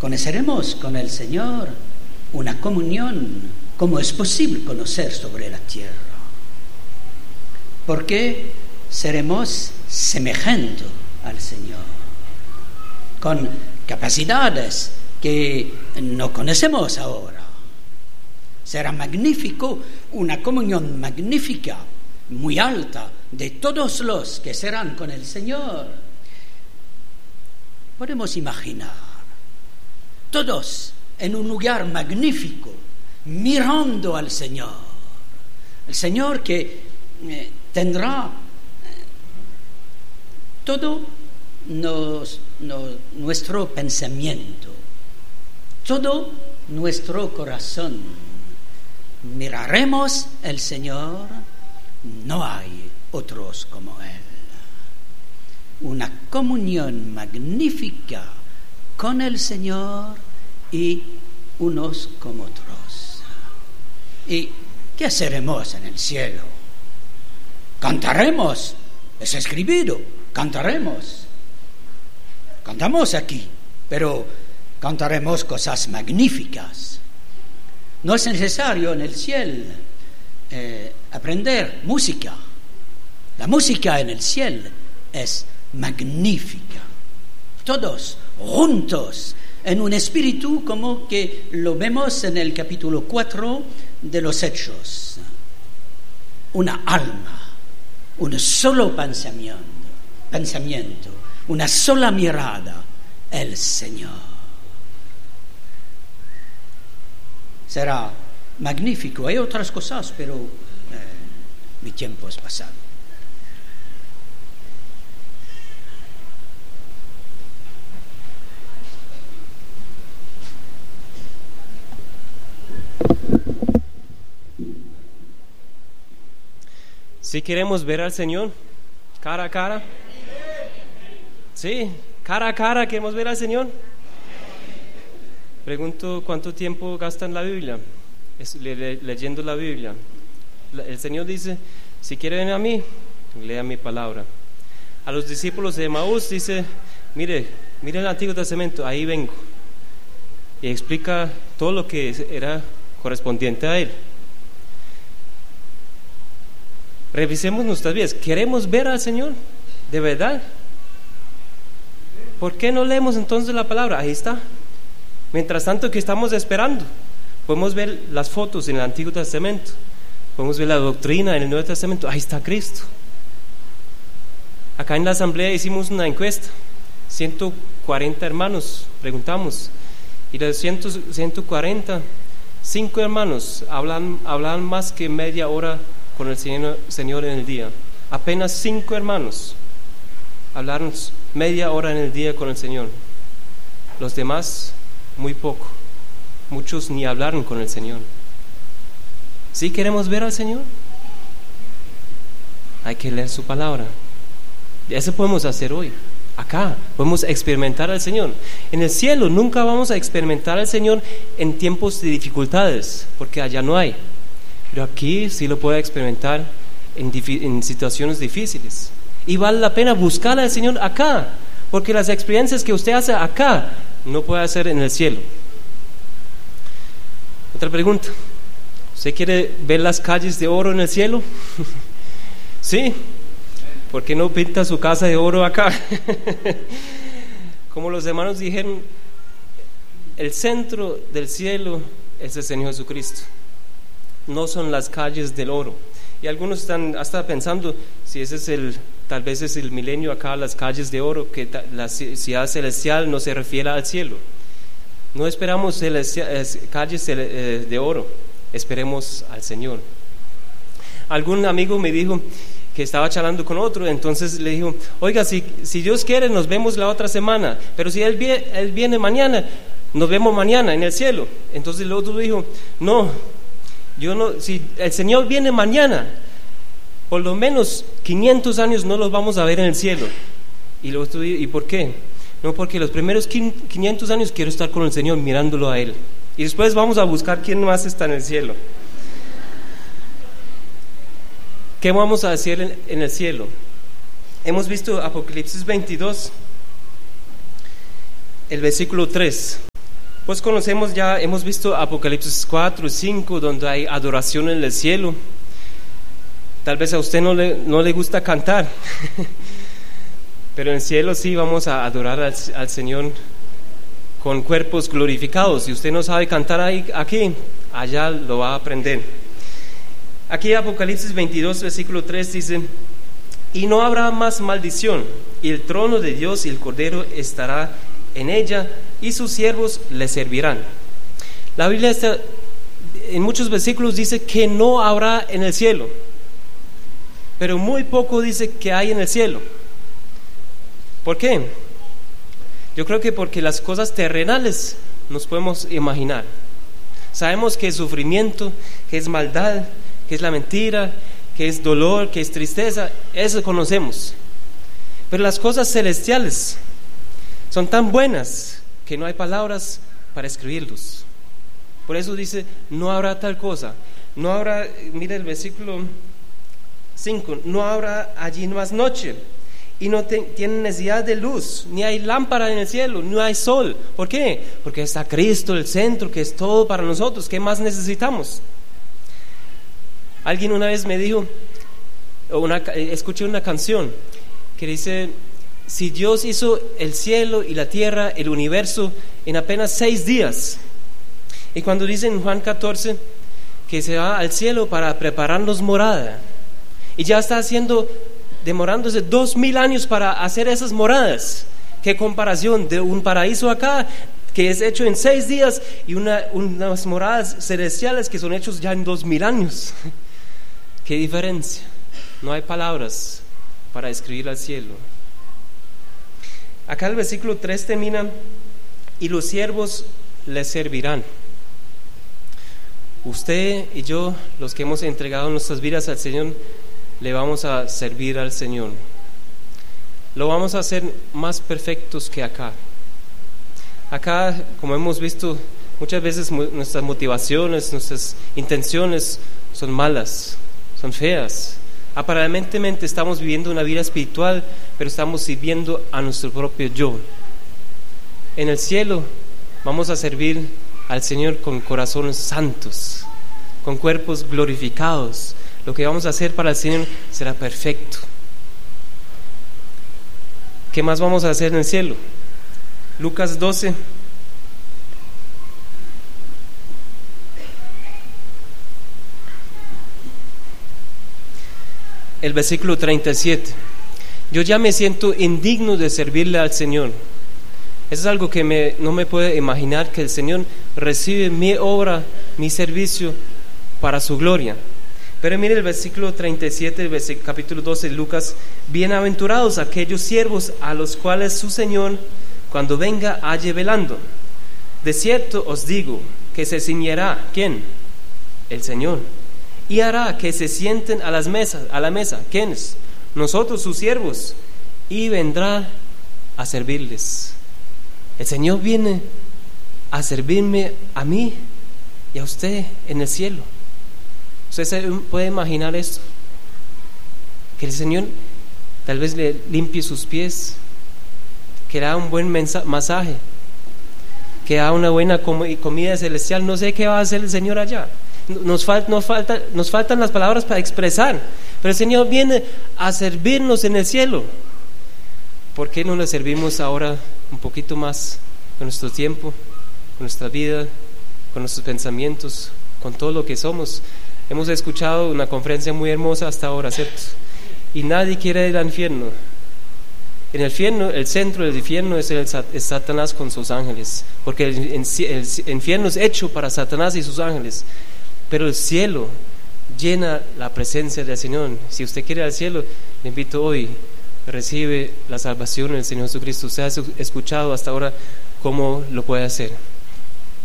conoceremos con el Señor una comunión como es posible conocer sobre la tierra. Porque seremos semejando al Señor, con capacidades que no conocemos ahora. Será magnífico, una comunión magnífica, muy alta, de todos los que serán con el Señor. Podemos imaginar, todos en un lugar magnífico, mirando al Señor. El Señor que tendrá todo nuestro pensamiento, todo nuestro corazón. Miraremos al Señor, no hay otros como Él. Una comunión magnífica con el Señor y unos con otros. ¿Y qué haremos en el cielo? Cantaremos, es escrito, cantaremos. Cantamos aquí, pero cantaremos cosas magníficas. No es necesario en el cielo aprender música. La música en el cielo es magnífica. Todos juntos en un espíritu como que lo vemos en el capítulo 4 de los Hechos. Una alma, un solo pensamiento, una sola mirada, el Señor. Será magnífico. Hay otras cosas, pero mi tiempo es pasado. Si queremos ver al Señor cara a cara, sí, cara a cara queremos ver al Señor. Pregunto, ¿cuánto tiempo gastan la Biblia? Leyendo la Biblia. El Señor dice, si quieren a mí, lea mi palabra. A los discípulos de Emaús dice, mire el Antiguo Testamento, ahí vengo. Y explica todo lo que era correspondiente a Él. Revisemos nuestras vidas. ¿Queremos ver al Señor? ¿De verdad? ¿Por qué no leemos entonces la palabra? Ahí está. Mientras tanto que estamos esperando, podemos ver las fotos en el Antiguo Testamento, podemos ver la doctrina en el Nuevo Testamento. Ahí está Cristo. Acá en la asamblea hicimos una encuesta, 140 hermanos preguntamos, y de los 140, 5 hermanos hablan más que media hora con el Señor en el día. Apenas 5 hermanos hablaron media hora en el día con el Señor. Los demás muy poco, muchos ni hablaron con el Señor. ¿Sí queremos ver al Señor? Hay que leer su palabra. Eso podemos hacer hoy. Acá podemos experimentar al Señor. En el cielo nunca vamos a experimentar al Señor en tiempos de dificultades, porque allá no hay. Pero aquí sí lo puede experimentar en situaciones difíciles. Y vale la pena buscar al Señor acá, porque las experiencias que usted hace acá no puede hacer en el cielo. Otra pregunta. ¿Usted quiere ver las calles de oro en el cielo? Sí. ¿Por qué no pinta su casa de oro acá? Como los hermanos dijeron, el centro del cielo es el Señor Jesucristo. No son las calles del oro. Y algunos están hasta pensando si ese es tal vez es el milenio acá, las calles de oro, que la ciudad celestial no se refiere al cielo. No esperamos calles de oro, esperemos al Señor. Algún amigo me dijo que estaba charlando con otro, entonces le dijo, oiga, si Dios quiere nos vemos la otra semana, pero si Él viene mañana, nos vemos mañana en el cielo. Entonces el otro dijo, no, si el Señor viene mañana, por lo menos 500 años no los vamos a ver en el cielo. Y el otro dijo, ¿y por qué? No, porque los primeros 500 años quiero estar con el Señor mirándolo a Él, y después vamos a buscar quién más está en el cielo. ¿Qué vamos a hacer en el cielo? Hemos visto Apocalipsis 22, el versículo 3. Pues conocemos ya, hemos visto Apocalipsis 4 y 5, donde hay adoración en el cielo. Tal vez a usted no le gusta cantar, pero en el cielo sí vamos a adorar al Señor con cuerpos glorificados. Si usted no sabe cantar aquí, allá lo va a aprender. Aquí Apocalipsis 22, versículo 3 dice: y no habrá más maldición, y el trono de Dios y el Cordero estará en ella, y sus siervos le servirán. La Biblia en muchos versículos dice que no habrá en el cielo, pero muy poco dice que hay en el cielo. ¿Por qué? Yo creo que porque las cosas terrenales nos podemos imaginar. Sabemos que es sufrimiento, que es maldad, que es la mentira, que es dolor, que es tristeza, eso conocemos. Pero las cosas celestiales son tan buenas que no hay palabras para escribirlos. Por eso dice, no habrá tal cosa. No habrá, mire el versículo 5, no habrá allí más noche, y no tienen necesidad de luz, ni hay lámpara en el cielo, no hay sol. ¿Por qué? Porque está Cristo, el centro, que es todo para nosotros. ¿Qué más necesitamos? Alguien una vez me dijo, escuché una canción que dice: si Dios hizo el cielo y la tierra, el universo, en apenas 6 días, y cuando dice en Juan 14 que se va al cielo para prepararnos morada, y ya está demorándose 2000 años para hacer esas moradas, ¿qué comparación de un paraíso acá que es hecho en 6 días y unas moradas celestiales que son hechos ya en 2000 años? ¿Qué diferencia? No hay palabras para describir al cielo. Acá el versículo 3 termina: y los siervos le servirán. Usted y yo, los que hemos entregado nuestras vidas al Señor, le vamos a servir al Señor. Lo vamos a hacer más perfectos que acá. Acá, como hemos visto, muchas veces nuestras motivaciones, nuestras intenciones son malas, son feas. Aparentemente estamos viviendo una vida espiritual, pero estamos sirviendo a nuestro propio yo. En el cielo vamos a servir al Señor con corazones santos, con cuerpos glorificados. Lo que vamos a hacer para el Señor será perfecto. ¿Qué más vamos a hacer en el cielo? Lucas 12. El versículo 37. Yo ya me siento indigno de servirle al Señor. Eso es algo que no me puedo imaginar, que el Señor recibe mi obra, mi servicio para su gloria. Pero mire el versículo 37, capítulo 12 de Lucas: bienaventurados aquellos siervos a los cuales su Señor, cuando venga, halle velando. De cierto os digo que se ciñerá, ¿quién? El Señor, y hará que se sienten a la mesa, ¿quiénes? Nosotros, sus siervos, y vendrá a servirles. El Señor viene a servirme a mí y a usted en el cielo. ¿Usted se puede imaginar esto? Que el Señor tal vez le limpie sus pies, que le haga un buen masaje, que haga una buena comida celestial. No sé qué va a hacer el Señor allá. Nos faltan las palabras para expresar, pero el Señor viene a servirnos en el cielo. ¿Por qué no le servimos ahora un poquito más con nuestro tiempo, con nuestra vida, con nuestros pensamientos, con todo lo que somos? Hemos escuchado una conferencia muy hermosa hasta ahora, ¿cierto? Y nadie quiere ir al infierno. En el infierno, el centro del infierno es Satanás con sus ángeles, porque el infierno es hecho para Satanás y sus ángeles. Pero el cielo llena la presencia del Señor. Si usted quiere ir al cielo, le invito hoy: recibe la salvación del Señor Jesucristo. Usted ha escuchado hasta ahora cómo lo puede hacer.